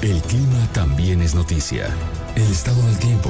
El clima también es noticia. El estado del tiempo.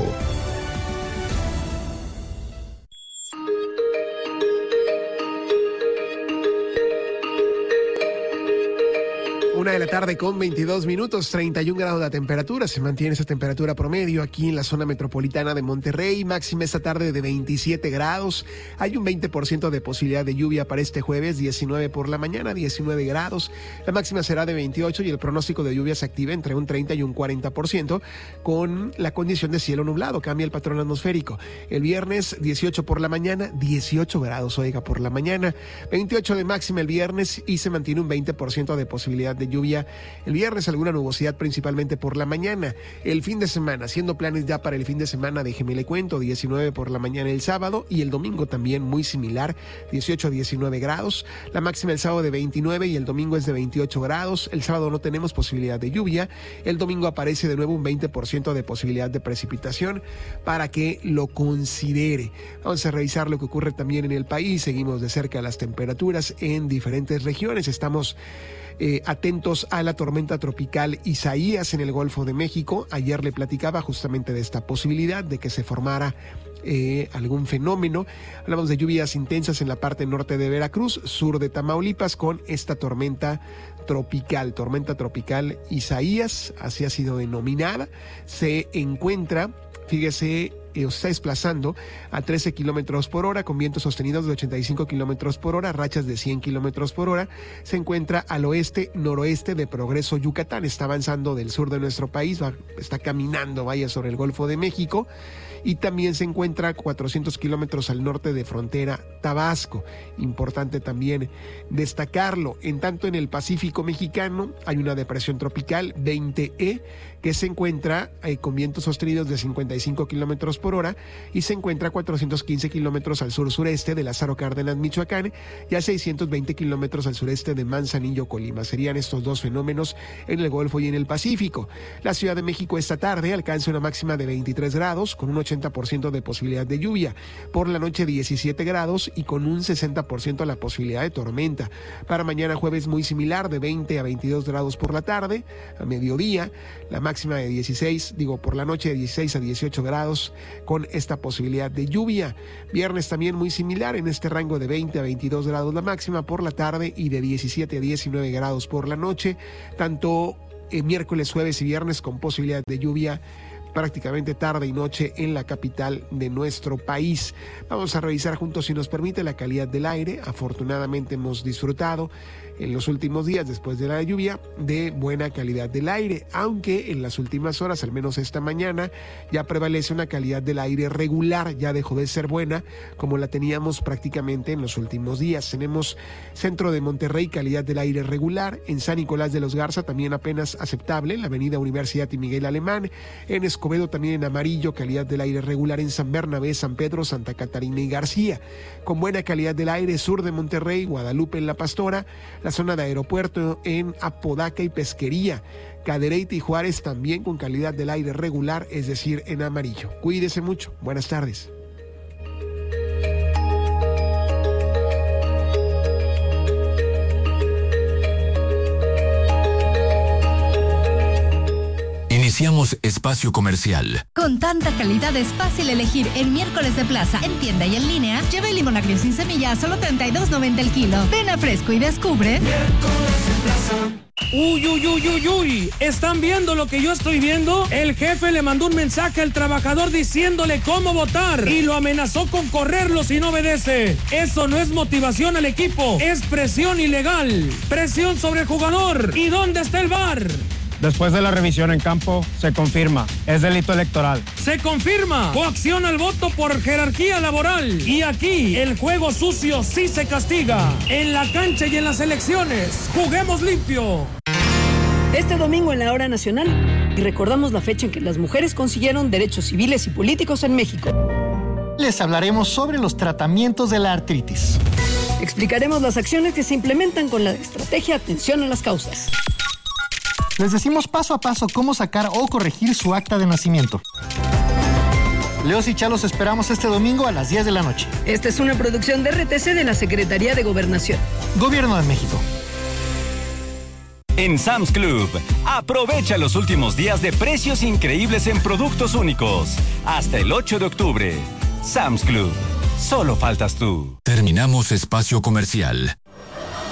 Una de la tarde con 22 minutos, 31 grados de temperatura. Se mantiene esa temperatura promedio aquí en la zona metropolitana de Monterrey. Máxima esta tarde de 27 grados. Hay un 20% de posibilidad de lluvia para este jueves, 19 por la mañana, 19 grados. La máxima será de 28 y el pronóstico de lluvia se activa entre un 30 y un 40% con la condición de cielo nublado. Cambia el patrón atmosférico. El viernes, 18 por la mañana, 18 grados, oiga, por la mañana. 28 de máxima el viernes y se mantiene un 20% de posibilidad de lluvia. El viernes alguna nubosidad principalmente por la mañana. El fin de semana, haciendo planes ya para el fin de semana, déjeme le cuento, 19 por la mañana el sábado y el domingo también muy similar, 18 a 19 grados. La máxima el sábado de 29 y el domingo es de 28 grados. El sábado no tenemos posibilidad de lluvia. El domingo aparece de nuevo un 20% de posibilidad de precipitación para que lo considere. Vamos a revisar lo que ocurre también en el país. Seguimos de cerca las temperaturas en diferentes regiones. Estamos atentos a la tormenta tropical Isaías en el Golfo de México. Ayer le platicaba justamente de esta posibilidad de que se formara algún fenómeno. Hablamos de lluvias intensas en la parte norte de Veracruz, sur de Tamaulipas, con esta tormenta tropical Isaías, así ha sido denominada. Se encuentra, fíjese, está desplazando a 13 kilómetros por hora con vientos sostenidos de 85 kilómetros por hora, rachas de 100 kilómetros por hora. Se encuentra al oeste-noroeste de Progreso, Yucatán. Está avanzando del sur de nuestro país, está caminando, vaya, sobre el Golfo de México. Y también se encuentra a 400 kilómetros al norte de frontera Tabasco. Importante también destacarlo. En tanto, en el Pacífico mexicano hay una depresión tropical 20E que se encuentra con vientos sostenidos de 55 kilómetros por hora y se encuentra a 415 kilómetros al sur-sureste de Lázaro Cárdenas, Michoacán, y a 620 kilómetros al sureste de Manzanillo, Colima. Serían estos dos fenómenos en el Golfo y en el Pacífico. La Ciudad de México esta tarde alcanza una máxima de 23 grados con un 80% de posibilidad de lluvia. Por la noche 17 grados y con un 60% la posibilidad de tormenta. Para mañana jueves muy similar, de 20 a 22 grados por la tarde, a mediodía, la máxima de 16, por la noche de 16 a 18 grados con esta posibilidad de lluvia. Viernes también muy similar, en este rango de 20 a 22 grados la máxima por la tarde y de 17 a 19 grados por la noche. Tanto miércoles, jueves y viernes con posibilidad de lluvia prácticamente tarde y noche en la capital de nuestro país. Vamos a revisar juntos, si nos permite, la calidad del aire. Afortunadamente hemos disfrutado en los últimos días, después de la lluvia, de buena calidad del aire, aunque en las últimas horas, al menos esta mañana, ya prevalece una calidad del aire regular, ya dejó de ser buena como la teníamos prácticamente en los últimos días. Tenemos centro de Monterrey, calidad del aire regular, en San Nicolás de los Garza también apenas aceptable, en la avenida Universidad y Miguel Alemán, en Escobedo también en amarillo, calidad del aire regular en San Bernabé, San Pedro, Santa Catarina y García. Con buena calidad del aire, sur de Monterrey, Guadalupe en La Pastora, la zona de aeropuerto en Apodaca y Pesquería, Cadereyta y Juárez también con calidad del aire regular, es decir, en amarillo. Cuídese mucho. Buenas tardes. Iniciamos espacio comercial. Con tanta calidad es fácil elegir en miércoles de plaza, en tienda y en línea. Lleva el limón agrio sin semilla a solo $32.90 el kilo. Ven a Fresco y descubre. Miércoles de plaza. Uy, ¿están viendo lo que yo estoy viendo? El jefe le mandó un mensaje al trabajador diciéndole cómo votar y lo amenazó con correrlo si no obedece. Eso no es motivación al equipo, es presión ilegal. Presión sobre el jugador. ¿Y dónde está el VAR? Después de la revisión en campo, se confirma. Es delito electoral. Se confirma. Coacción al voto por jerarquía laboral. Y aquí, el juego sucio sí se castiga. En la cancha y en las elecciones. Juguemos limpio. Este domingo en la Hora Nacional recordamos la fecha en que las mujeres consiguieron derechos civiles y políticos en México. Les hablaremos sobre los tratamientos de la artritis. Explicaremos las acciones que se implementan con la estrategia Atención a las Causas. Les decimos paso a paso cómo sacar o corregir su acta de nacimiento. Leos y Chalos esperamos este domingo a las 10 de la noche. Esta es una producción de RTC de la Secretaría de Gobernación. Gobierno de México. En Sam's Club, aprovecha los últimos días de precios increíbles en productos únicos. Hasta el 8 de octubre. Sam's Club. Solo faltas tú. Terminamos espacio comercial.